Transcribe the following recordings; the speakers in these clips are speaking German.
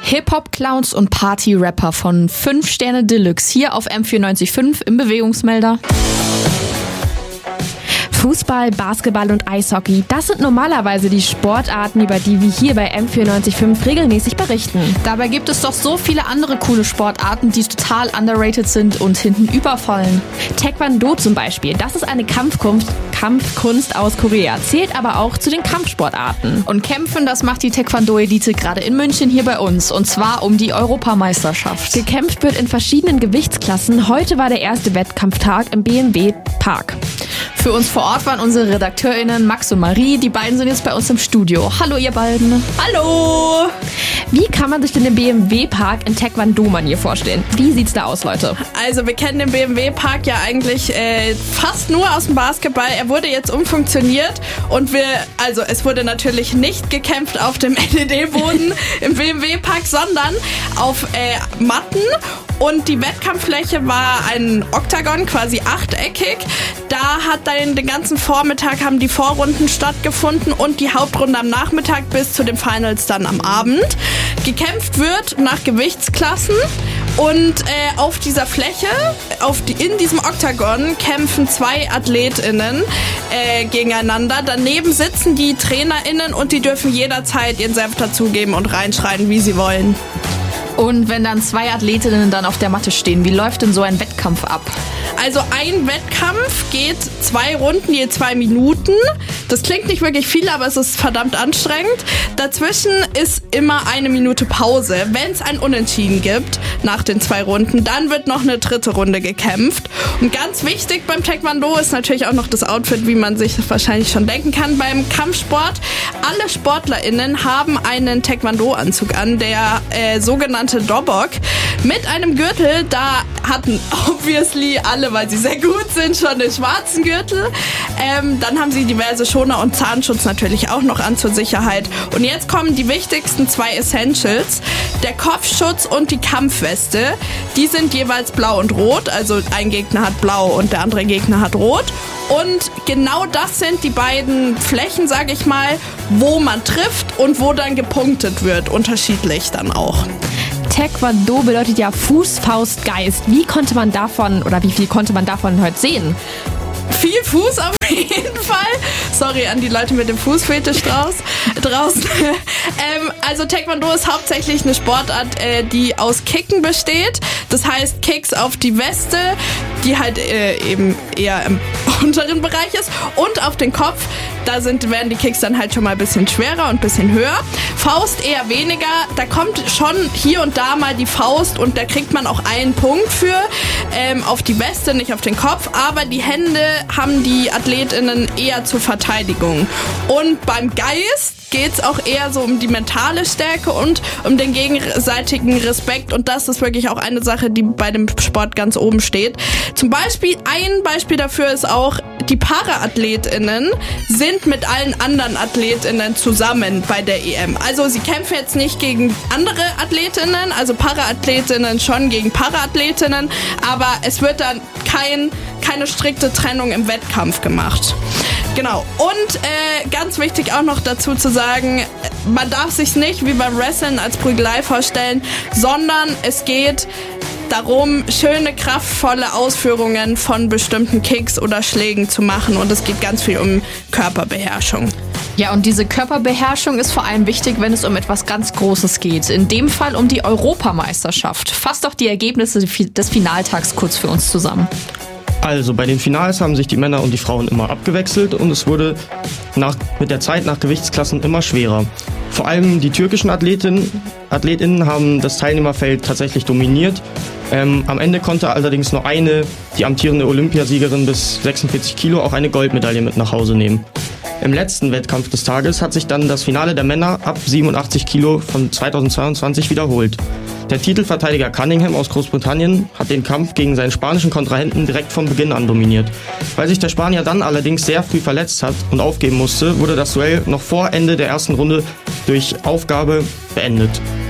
Hip-Hop-Clowns und Party-Rapper von 5 Sterne Deluxe hier auf M94.5 im Bewegungsmelder. Fußball, Basketball und Eishockey, das sind normalerweise die Sportarten, über die wir hier bei M94.5 regelmäßig berichten. Dabei gibt es doch so viele andere coole Sportarten, die total underrated sind und hinten überfallen. Taekwondo zum Beispiel, das ist eine Kampfkunst aus Korea, zählt aber auch zu den Kampfsportarten. Und kämpfen, das macht die Taekwondo-Elite gerade in München hier bei uns, und zwar um die Europameisterschaft. Gekämpft wird in verschiedenen Gewichtsklassen. Heute war der erste Wettkampftag im BMW Park. Für uns vor Ort waren unsere RedakteurInnen Max und Marie. Die beiden sind jetzt bei uns im Studio. Hallo ihr beiden. Hallo. Wie kann man sich denn den BMW-Park in Taekwondo-Manier vorstellen? Wie sieht's da aus, Leute? Also wir kennen den BMW-Park ja eigentlich fast nur aus dem Basketball. Er wurde jetzt umfunktioniert und es wurde natürlich nicht gekämpft auf dem LED-Boden im BMW-Park, sondern auf Matten. Und die Wettkampffläche war ein Oktagon, quasi achteckig. Da hat dann den ganzen Vormittag haben die Vorrunden stattgefunden und die Hauptrunde am Nachmittag bis zu den Finals dann am Abend. Gekämpft wird nach Gewichtsklassen und auf dieser Fläche, in diesem Oktagon, kämpfen 2 AthletInnen gegeneinander. Daneben sitzen die TrainerInnen und die dürfen jederzeit ihren Senf dazugeben und reinschreien, wie sie wollen. Und wenn dann 2 Athletinnen dann auf der Matte stehen, wie läuft denn so ein Wettkampf ab? Also ein Wettkampf geht 2 Runden, je 2 Minuten. Das klingt nicht wirklich viel, aber es ist verdammt anstrengend. Dazwischen ist immer 1 Minute Pause. Wenn es ein Unentschieden gibt nach den 2 Runden, dann wird noch eine 3. Runde gekämpft. Und ganz wichtig beim Taekwondo ist natürlich auch noch das Outfit, wie man sich wahrscheinlich schon denken kann. Beim Kampfsport, alle SportlerInnen haben einen Taekwondo-Anzug an, der sogenannte Dobok, mit einem Gürtel. Da hatten obviously alle, weil sie sehr gut sind, schon den schwarzen Gürtel. Dann haben sie diverse Schoner und Zahnschutz natürlich auch noch an zur Sicherheit. Und jetzt kommen die wichtigsten 2 Essentials. Der Kopfschutz und die Kampfweste. Die sind jeweils blau und rot. Also ein Gegner hat blau und der andere Gegner hat rot. Und genau das sind die beiden Flächen, sage ich mal, wo man trifft und wo dann gepunktet wird. Unterschiedlich dann auch. Taekwondo bedeutet ja Fuß, Faust, Geist. Wie viel konnte man davon heute sehen? Viel Fuß auf jeden Fall. Sorry an die Leute mit dem Fußfetisch draußen. Also Taekwondo ist hauptsächlich eine Sportart, die aus Kicken besteht. Das heißt Kicks auf die Weste, die halt eben eher im unteren Bereich ist, und auf den Kopf. Da werden die Kicks dann halt schon mal ein bisschen schwerer und ein bisschen höher. Faust eher weniger. Da kommt schon hier und da mal die Faust und da kriegt man auch einen Punkt für. Auf die Weste, nicht auf den Kopf. Aber die Hände haben die AthletInnen eher zur Verteidigung. Und beim Geist geht es auch eher so um die mentale Stärke und um den gegenseitigen Respekt. Und das ist wirklich auch eine Sache, die bei dem Sport ganz oben steht. Ein Beispiel dafür ist auch, die Para-AthletInnen sind mit allen anderen AthletInnen zusammen bei der EM. Also sie kämpfen jetzt nicht gegen andere AthletInnen, also Para-AthletInnen schon gegen Para-AthletInnen, aber es wird dann keine strikte Trennung im Wettkampf gemacht. Genau. Und ganz wichtig auch noch dazu zu sagen, man darf sich nicht wie beim Wrestling als Prügelei vorstellen, sondern es geht darum, schöne, kraftvolle Ausführungen von bestimmten Kicks oder Schlägen zu machen, und es geht ganz viel um Körperbeherrschung. Ja, und diese Körperbeherrschung ist vor allem wichtig, wenn es um etwas ganz Großes geht. In dem Fall um die Europameisterschaft. Fass doch die Ergebnisse des Finaltags kurz für uns zusammen. Also bei den Finals haben sich die Männer und die Frauen immer abgewechselt und es wurde mit der Zeit nach Gewichtsklassen immer schwerer. Vor allem die türkischen AthletInnen haben das Teilnehmerfeld tatsächlich dominiert. Am Ende konnte allerdings nur die amtierende Olympiasiegerin bis 46 Kilo, auch eine Goldmedaille mit nach Hause nehmen. Im letzten Wettkampf des Tages hat sich dann das Finale der Männer ab 87 Kilo von 2022 wiederholt. Der Titelverteidiger Cunningham aus Großbritannien hat den Kampf gegen seinen spanischen Kontrahenten direkt von Beginn an dominiert. Weil sich der Spanier dann allerdings sehr früh verletzt hat und aufgeben musste, wurde das Duell noch vor Ende der ersten Runde durch Aufgabe beendet.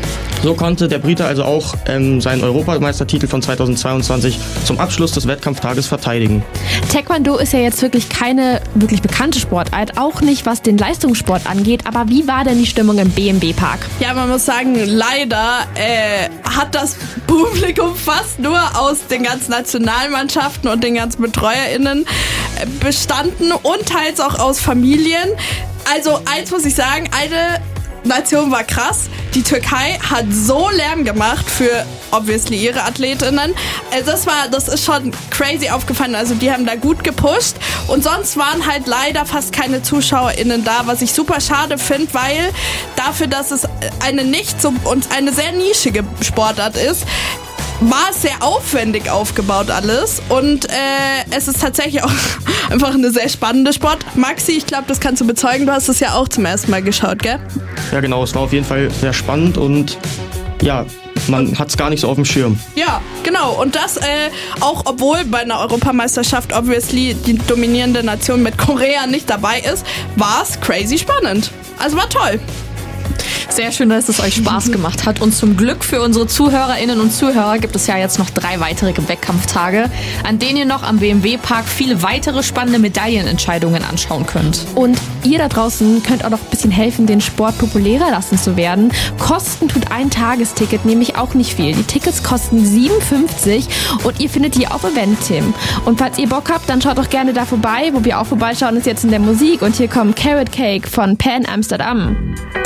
So konnte der Brite also auch seinen Europameistertitel von 2022 zum Abschluss des Wettkampftages verteidigen. Taekwondo ist ja jetzt wirklich keine wirklich bekannte Sportart, auch nicht was den Leistungssport angeht. Aber wie war denn die Stimmung im BMW-Park? Ja, man muss sagen, leider hat das Publikum fast nur aus den ganzen Nationalmannschaften und den ganzen BetreuerInnen bestanden und teils auch aus Familien. Also eins muss ich sagen, eine Nation war krass. Die Türkei hat so Lärm gemacht für obviously ihre AthletInnen. Das ist schon crazy aufgefallen. Also die haben da gut gepusht. Und sonst waren halt leider fast keine ZuschauerInnen da, was ich super schade finde, weil dafür, dass es eine sehr nischige Sportart ist, war es sehr aufwendig aufgebaut alles und es ist tatsächlich auch einfach eine sehr spannende Sport. Maxi, ich glaube, das kannst du bezeugen, du hast es ja auch zum ersten Mal geschaut, gell? Ja genau, es war auf jeden Fall sehr spannend und ja, man hat es gar nicht so auf dem Schirm. Ja, genau. Und das auch, obwohl bei einer Europameisterschaft obviously die dominierende Nation mit Korea nicht dabei ist, war es crazy spannend. Also war toll. Sehr schön, dass es euch Spaß gemacht hat. Und zum Glück für unsere ZuhörerInnen und Zuhörer gibt es ja jetzt noch 3 weitere Wettkampftage, an denen ihr noch am BMW-Park viele weitere spannende Medaillenentscheidungen anschauen könnt. Und ihr da draußen könnt auch noch ein bisschen helfen, den Sport populärer lassen zu werden. Kosten tut ein Tagesticket nämlich auch nicht viel. Die Tickets kosten 7,50 und ihr findet die auf Eventim. Und falls ihr Bock habt, dann schaut doch gerne da vorbei. Wo wir auch vorbeischauen, ist jetzt in der Musik. Und hier kommt Carrot Cake von Pan Amsterdam.